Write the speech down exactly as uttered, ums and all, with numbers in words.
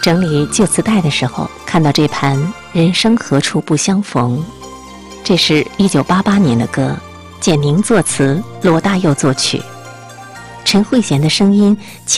整理旧磁带的时候，看到这盘《人生何处不相逢》，这是一九八八年的歌，简宁作词，罗大佑作曲，陈慧娴的声音